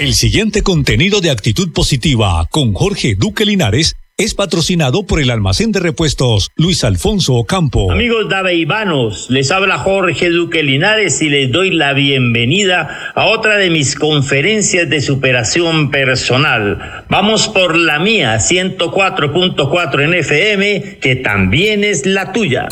El siguiente contenido de Actitud Positiva con Jorge Duque Linares es patrocinado por el almacén de repuestos Luis Alfonso Ocampo. Amigos daveivanos, les habla Jorge Duque Linares y les doy la bienvenida a otra de mis conferencias de superación personal. Vamos por la mía, 104.4 en FM, que también es la tuya.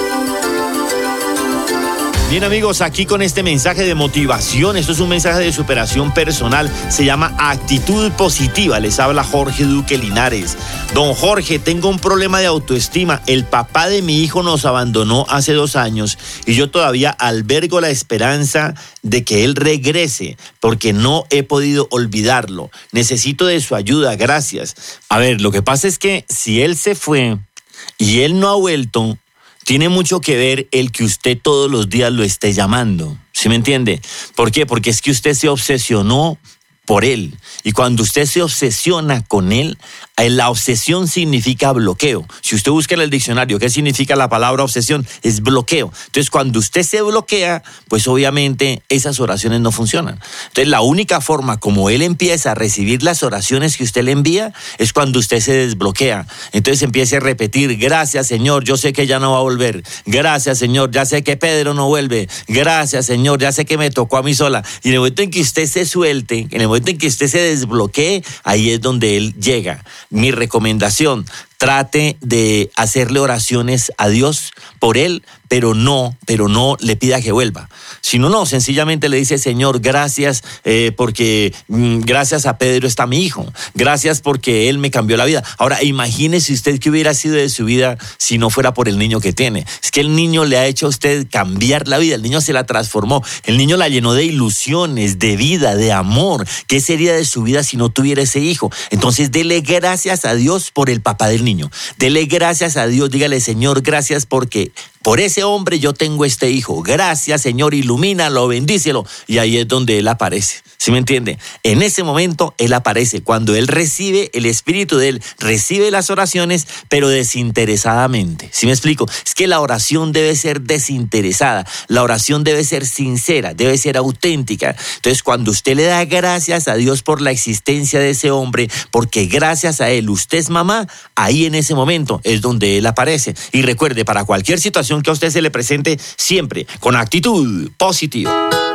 Bien amigos, aquí con este mensaje de motivación, esto es un mensaje de superación personal, se llama Actitud Positiva, les habla Jorge Duque Linares. Don Jorge, tengo un problema de autoestima, el papá de mi hijo nos abandonó hace 2 años y yo todavía albergo la esperanza de que él regrese porque no he podido olvidarlo, necesito de su ayuda, gracias. A ver, lo que pasa es que si él se fue y él no ha vuelto, tiene mucho que ver el que usted todos los días lo esté llamando. ¿Sí me entiende? ¿Por qué? Porque es que usted se obsesionó por él. Y cuando usted se obsesiona con él, la obsesión significa bloqueo. Si usted busca en el diccionario qué significa la palabra obsesión, es bloqueo. Entonces, cuando usted se bloquea, pues obviamente esas oraciones no funcionan. Entonces, la única forma como él empieza a recibir las oraciones que usted le envía es cuando usted se desbloquea. Entonces, empiece a repetir, gracias Señor, yo sé que ya no va a volver. Gracias Señor, ya sé que Pedro no vuelve. Gracias Señor, ya sé que me tocó a mí sola. Y en el momento en que usted se suelte, en el momento en que usted se desbloquee, ahí es donde él llega. Mi recomendación, trate de hacerle oraciones a Dios por él, pero no le pida que vuelva. Si no, sencillamente le dice, Señor, gracias porque gracias a Pedro está mi hijo. Gracias porque él me cambió la vida. Ahora, imagínese usted qué hubiera sido de su vida si no fuera por el niño que tiene. Es que el niño le ha hecho a usted cambiar la vida. El niño se la transformó. El niño la llenó de ilusiones, de vida, de amor. ¿Qué sería de su vida si no tuviera ese hijo? Entonces, dele gracias a Dios por el papá del niño. Dele gracias a Dios. Dígale, Señor, gracias porque por ese hombre yo tengo este hijo. Gracias, Señor, ilumínalo, bendícelo. Y ahí es donde él aparece. ¿Sí me entiende? En ese momento él aparece. Cuando él recibe, el espíritu de él recibe las oraciones, pero desinteresadamente. ¿Sí me explico? Es que la oración debe ser desinteresada. La oración debe ser sincera, debe ser auténtica. Entonces, cuando usted le da gracias a Dios por la existencia de ese hombre, porque gracias a él usted es mamá, ahí en ese momento es donde él aparece. Y recuerde, para cualquier situación que a usted se le presente, siempre con actitud positiva.